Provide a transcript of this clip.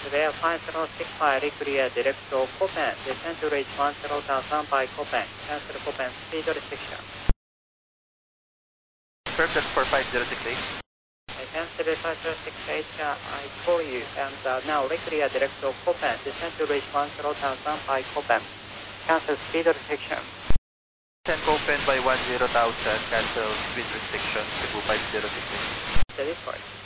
today 5065 clear direct to Copen, descend to reach 10,000 by Copen, cancel Copen speed restriction. Confirm that's for 5068. Cancel 5068, I call you, and now clear direct to Copen, descend to reach 10,000 by Copen, cancel speed restriction. Descend Copen by 10,000, cancel speed restriction, Cebu 5068. That is correct.